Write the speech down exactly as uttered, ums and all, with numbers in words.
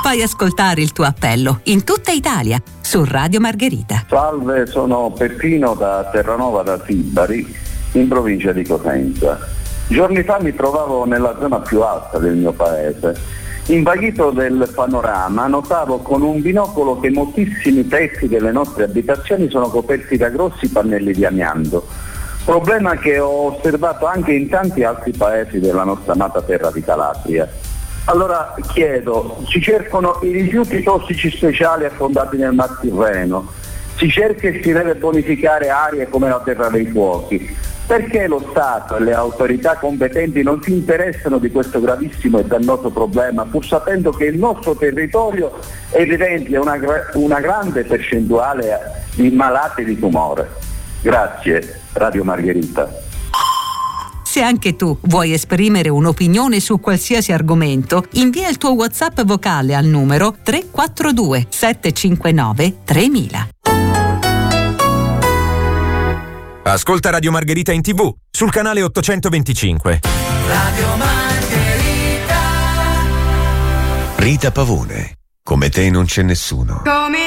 Fai ascoltare il tuo appello in tutta Italia su Radio Margherita. Salve, sono Peppino da Terranova da Sibari, in provincia di Cosenza. Giorni fa mi trovavo nella zona più alta del mio paese. Invaghito del panorama, notavo con un binocolo che moltissimi tetti delle nostre abitazioni sono coperti da grossi pannelli di amianto. Problema che ho osservato anche in tanti altri paesi della nostra amata terra di Calabria. Allora chiedo, si cercano i rifiuti tossici speciali affondati nel Mar Tirreno, si cerca e si deve bonificare aree come la Terra dei Fuochi. Perché lo Stato e le autorità competenti non si interessano di questo gravissimo e dannoso problema, pur sapendo che il nostro territorio evidenzia una, una grande percentuale di malati di tumore? Grazie, Radio Margherita. Se anche tu vuoi esprimere un'opinione su qualsiasi argomento, invia il tuo WhatsApp vocale al numero tre quattro due sette cinque nove tremila. Ascolta Radio Margherita in tivù sul canale ottocentoventicinque. Radio Margherita. Rita Pavone, come te non c'è nessuno. Come